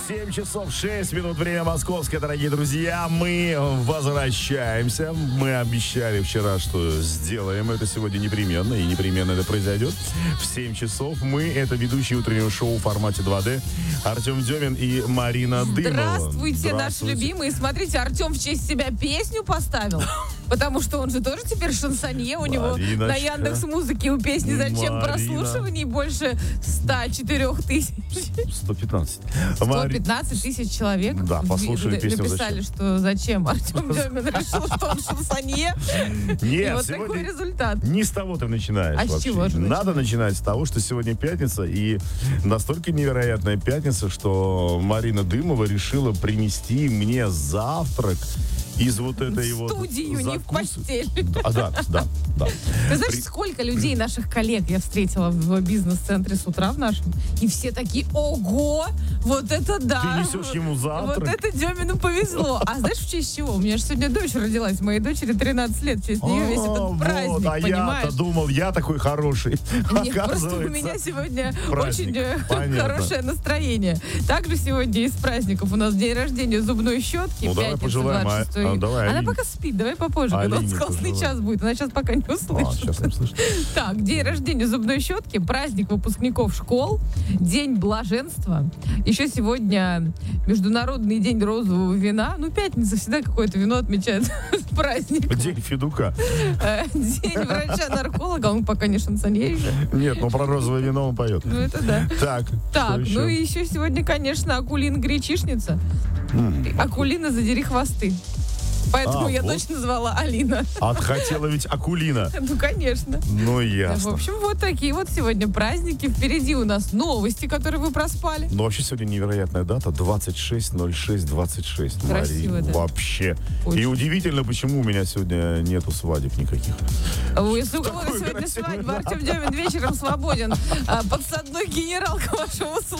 7 часов 6 минут, время московское, дорогие друзья. Мы возвращаемся. Мы обещали вчера, что сделаем это сегодня непременно, и непременно это произойдет. В 7 часов мы, это ведущие утреннего шоу в формате 2D, Артем Демин и Марина Дымова. Здравствуйте, наши любимые. Смотрите, Артем в честь себя песню поставил. Потому что он же тоже теперь шансонье. У него на Яндекс.Музыке у песни «Зачем» прослушиваний больше 104 тысяч. 115. 115 тысяч человек. Да, послушали песню написали, что «Зачем» Артем Демин решил, что он шансонье. Нет, и вот такой результат. Не с того ты начинаешь. А с чего же надо начинать с того, что сегодня пятница, и настолько невероятная пятница, что Марина Дымова решила принести мне завтрак из вот этой вот студию, не в постель. Да. Ты знаешь, сколько людей, наших коллег, я встретила в бизнес-центре с утра в нашем, и все такие: ого, вот это да. Ты несешь ему завтрак? Вот это Демину повезло. А знаешь, в честь чего? У меня же сегодня дочь родилась, моей дочери 13 лет, в честь нее весь этот праздник, вот, понимаешь? Я-то думал, я такой хороший. Нет, просто у меня сегодня очень хорошее настроение. Также сегодня из праздников у нас день рождения зубной щетки. Ну, давай пожелаем. Она пока спит, давай попозже, когда он классный час будет. Она сейчас пока не услышит. Сейчас не услышит. Так, день рождения зубной щетки, праздник выпускников школ, день блаженства. Еще сегодня Международный день розового вина. Ну, пятница всегда какое-то вино отмечает с праздником. День Федука. День врача-нарколога. Он пока не шансонье еще. Нет, но про розовое вино он поет. Ну, это да. Так, ну и еще сегодня, конечно, Акулина-гречишница. Акулина, задери хвосты. Поэтому я точно звала Алина. Хотела ведь Акулина. Ну, конечно. Ну, ясно. В общем, вот такие вот сегодня праздники. Впереди у нас новости, которые вы проспали. Ну, вообще сегодня невероятная дата. 26.06.26. Красиво, да? Вообще. Очень. И удивительно, почему у меня сегодня нету свадеб никаких. Ой, у кого сегодня свадьба? Артем Демин вечером свободен. Подсадной генерал к вашему услугам.